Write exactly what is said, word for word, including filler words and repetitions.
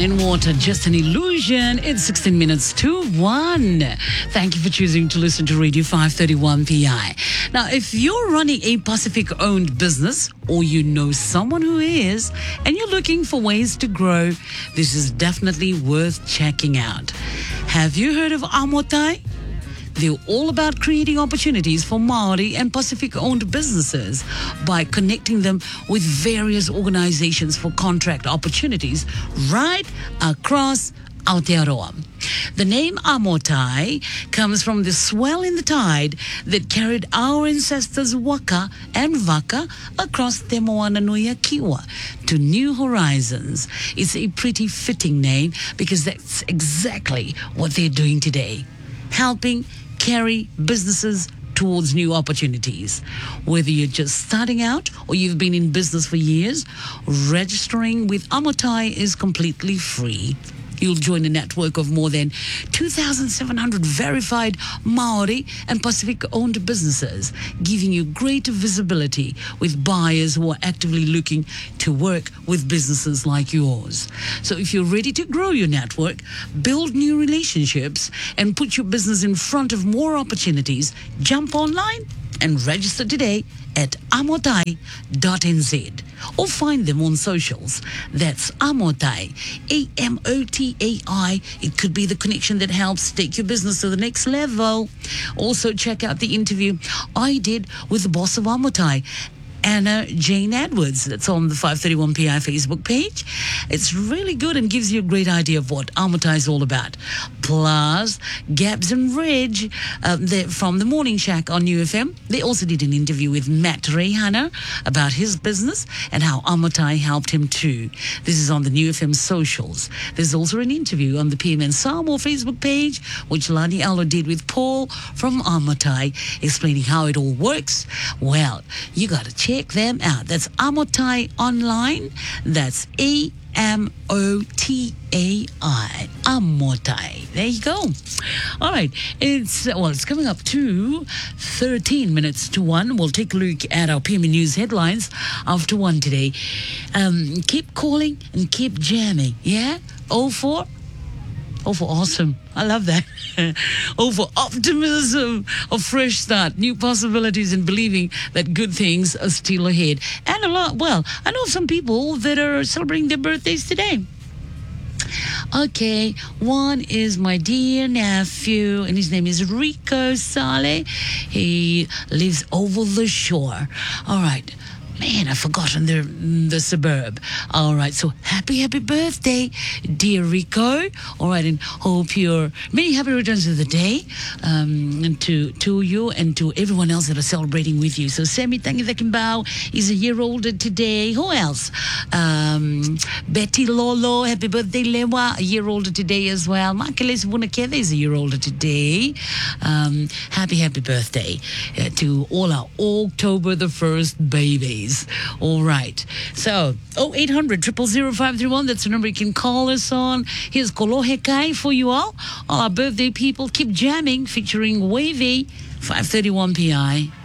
in water, just an illusion. It's sixteen minutes to one. Thank you for choosing to listen to Radio five thirty-one P I. Now, if you're running a Pacific-owned business or you know someone who is and you're looking for ways to grow, this is definitely worth checking out. Have you heard of Amotai? They're all about creating opportunities for Maori and Pacific-owned businesses by connecting them with various organizations for contract opportunities right across Aotearoa. The name Amotai comes from the swell in the tide that carried our ancestors Waka and Vaka across Te Moana Nui a Kiwa to new horizons. It's a pretty fitting name because that's exactly what they're doing today, helping carry businesses towards new opportunities. Whether you're just starting out or you've been in business for years, registering with Amotai is completely free. You'll join a network of more than two thousand seven hundred verified Maori and Pacific-owned businesses, giving you greater visibility with buyers who are actively looking to work with businesses like yours. So if you're ready to grow your network, build new relationships, and put your business in front of more opportunities, jump online and register today at amotai dot n z or find them on socials. That's Amotai, A M O T A I. It could be the connection that helps take your business to the next level. Also, check out the interview I did with the boss of Amotai, Anna Jane Edwards. That's on the five thirty-one P I Facebook page. It's really good and gives you a great idea of what Amotai is all about. Plus, Gabs and Reg um, from the Morning Shack on U F M. They also did an interview with Matt Rehana about his business and how Amotai helped him too. This is on the New F M socials. There's also an interview on the P M N Samoa Facebook page, which Lani Alo did with Paul from Amotai, explaining how it all works. Well, you got to check Check them out. That's Amotai Online. That's A M O T A I. Amotai. There you go. All right. It's, well, it's coming up to thirteen minutes to one. We'll take a look at our P M News headlines after one today. Um, keep calling and keep jamming. Yeah? oh four Oh, for awesome. I love that. Oh, for optimism, a fresh start, new possibilities, and believing that good things are still ahead. And a lot, well, I know some people that are celebrating their birthdays today. Okay, one is my dear nephew, and his name is Rico Sale. He lives over the shore. All right. Man, I've forgotten the, the suburb. All right, so happy, happy birthday, dear Rico. All right, and hope you're many happy returns of the day um, and to to you and to everyone else that are celebrating with you. So Sammy Tangidakimbao is a year older today. Who else? Um, Betty Lolo, happy birthday, Lewa, a year older today as well. Makeles Bunakethe is a year older today. Um, happy, happy birthday uh, to all our October the first babies. All right. So, oh eight hundred, zero zero zero, five three one. That's the number you can call us on. Here's Kolohe Kai for you all. All our birthday people. Keep jamming, featuring Wavy, five thirty-one P I.